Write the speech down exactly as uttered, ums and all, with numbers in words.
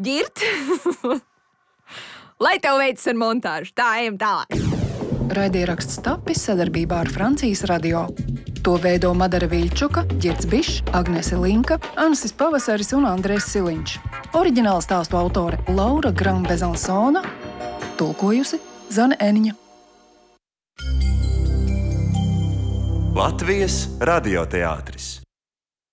ģirt. Lai tev veicas ar montāžu. Tā, ejam tālāk. Raidieraksts tapis sadarbībā ar Francijas radio. To veido Madara Viļčuka, Ģirds Bišs, Agnese Linka, Ansis Pavasaris un Andrēs Siliņš. Oriģināla stāstu autore Laura Grambezensona, tulkojusi Zane Eniņa. Latvijas radioteātris.